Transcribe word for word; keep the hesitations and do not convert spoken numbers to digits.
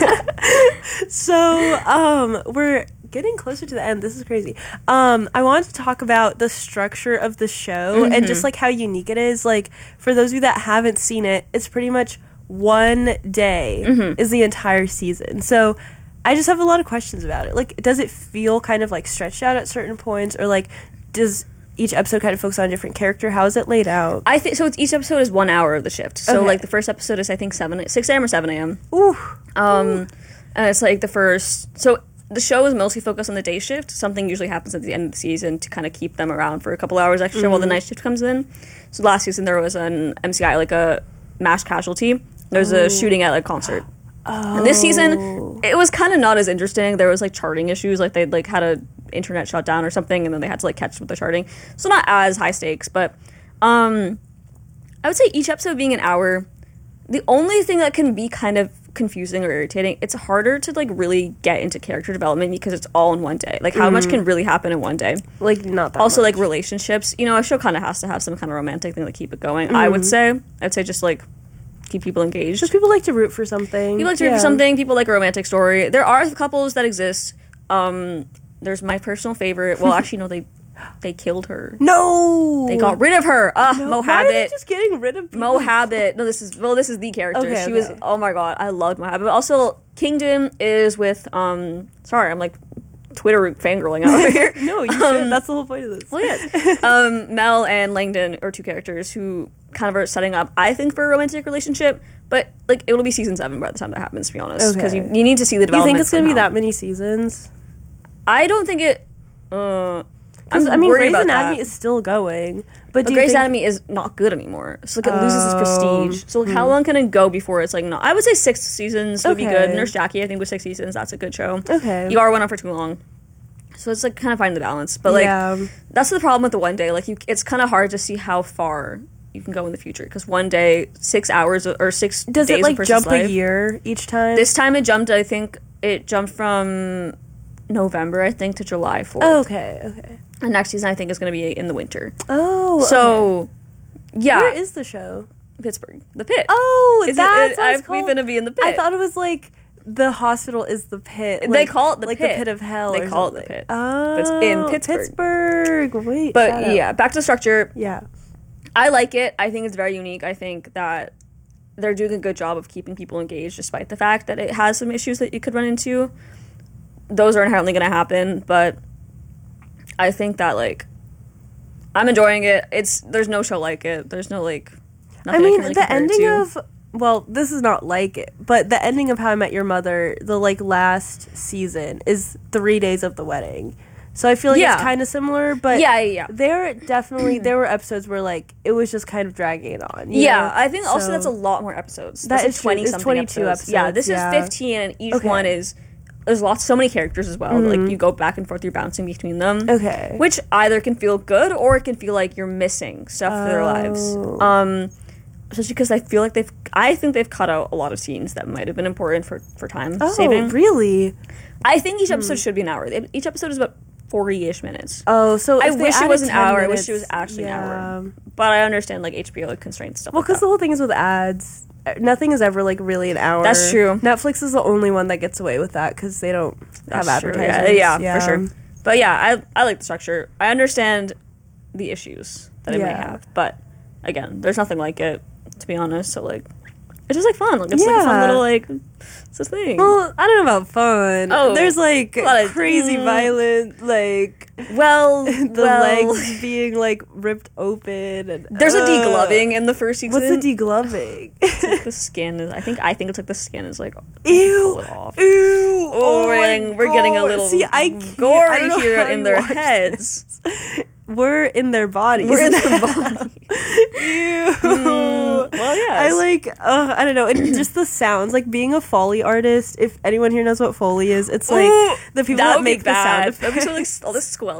So, um, we're getting closer to the end. This is crazy. Um, I wanted to talk about the structure of the show mm-hmm. and just, like, how unique it is. Like, for those of you that haven't seen it, it's pretty much one day mm-hmm. is the entire season. So, I just have a lot of questions about it. Like, does it feel kind of, like, stretched out at certain points? Or, like, does each episode kind of focus on a different character? How is it laid out? I think so. It's, each episode is one hour of the shift. So okay. like the first episode is I think seven, six a.m. or seven a.m. Ooh. Um, Ooh. And it's like the first. So the show is mostly focused on the day shift. Something usually happens at the end of the season to kind of keep them around for a couple hours extra mm-hmm. while the night shift comes in. So last season there was an M C I, like a mass casualty. There was oh. a shooting at a concert. Oh. And this season it was kind of not as interesting. There was like charting issues. Like they'd like had a internet shut down or something, and then they had to like catch with the charting, so not as high stakes. But um I would say each episode being an hour, the only thing that can be kind of confusing or irritating, it's harder to like really get into character development because it's all in one day. Like how mm. much can really happen in one day? Like not that also much. Like relationships, you know, a show kind of has to have some kind of romantic thing to keep it going. mm. I would say I'd say just like keep people engaged, because people like to root for something. People like to root yeah. for something. People like a romantic story. There are couples that exist. um There's my personal favorite. Well, actually, no, they they killed her. No! They got rid of her. Ah, no. Mo Why Habit. are they just getting rid of people? Mo Habit. No, this is, well, this is the character. Okay, she okay. was, oh my god, I loved Mo Habit. But also, Kingdom is with, um, sorry, I'm like Twitter fangirling out here. No, you um, should. That's the whole point of this. Well, yes. um, Mel and Langdon are two characters who kind of are setting up, I think, for a romantic relationship. But, like, it'll be season seven by the time that happens, to be honest. Because okay. you, you need to see the development. You think it's going to be somehow. that many seasons? I don't think it... Uh, I'm I mean, worried Grey's about Anatomy that. is still going, but, but do you Grey's think... Anatomy is not good anymore. So like it oh. loses its prestige. So like, hmm. how long can it go before it's like not? I would say six seasons would okay. be good. Nurse Jackie, I think, with six seasons, that's a good show. Okay, E R went on for too long, so it's like kind of finding the balance. But like yeah. that's the problem with the one day. Like you, it's kind of hard to see how far you can go in the future because one day, six hours or six does days it like of jump life, a year each time? This time it jumped. I think it jumped from November, I think, to July fourth. Oh, okay, okay. And next season, I think, is going to be in the winter. Oh, so okay. yeah. Where is the show? Pittsburgh, the Pit. Oh, is that's it, it, what it's I've, called. We've been to be in the Pit. I thought it was like the hospital is the Pit. Like, they call it the like Pit. the Pit of Hell. They or call something. it the Pit. Oh, but it's in Pittsburgh. Pittsburgh. Wait, but yeah, back to the structure. Yeah, I like it. I think it's very unique. I think that they're doing a good job of keeping people engaged, despite the fact that it has some issues that you could run into. Those are inherently going to happen, but I think that like. I'm enjoying it. It's there's no show like it. There's no like. I mean, I really the ending to. of well, this is not like it, but the ending of How I Met Your Mother, the like last season, is three days of the wedding. So I feel like yeah. it's kind of similar, but yeah, yeah, yeah. there definitely there were episodes where like it was just kind of dragging it on. Yeah, know? I think so, also that's a lot more episodes. That that's is twenty true. something twenty-two episodes. episodes. Yeah, this yeah. is fifteen, and each okay. one is. There's lots, so many characters as well. Mm-hmm. Like you go back and forth, you're bouncing between them. Okay, which either can feel good or it can feel like you're missing stuff oh. for their lives. Um, especially because I feel like they've, I think they've cut out a lot of scenes that might have been important for for time oh, saving. Really? I think each episode hmm. should be an hour. Each episode is about forty-ish minutes. Oh, so I wish it was an hour. Minutes, I wish it was actually yeah. an hour. But I understand like H B O constraints stuff. Well, because like the whole thing is with ads. Nothing is ever like really an hour. That's true. Netflix is the only one that gets away with that because they don't That's have true. advertisers. Yeah, yeah, yeah, for sure. But yeah, I I like the structure. I understand the issues that it yeah. may have, but again, there's nothing like it, to be honest. So like, it's just like fun. Like it's yeah. like a fun little like it's a thing. Well, I don't know about fun. Oh, there's like of, crazy mm, violent, like well, the well, legs being like ripped open. And there's uh, a degloving in the first season. What's the degloving? It's like the skin is. I think. I think it's like the skin is like. Ew. Pull it off. Ew. Oh, Oh we're, my getting, we're getting a God. little See, I can't- gory I don't know here how in you their watch heads. We're in their bodies. We're in their bodies. Ew. Mm, well, yeah. I like, uh, I don't know, it, just the sounds, like being a Foley artist, if anyone here knows what Foley is, it's like Ooh, the people that, that, would make be the sound bad. effects. That'd be so like all this squelch.